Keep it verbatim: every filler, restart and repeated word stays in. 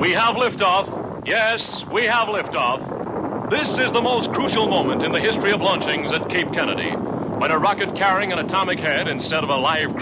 We have liftoff. Yes, we have liftoff. This is the most crucial moment in the history of launchings at Cape Kennedy, when a rocket carrying an atomic head instead of a live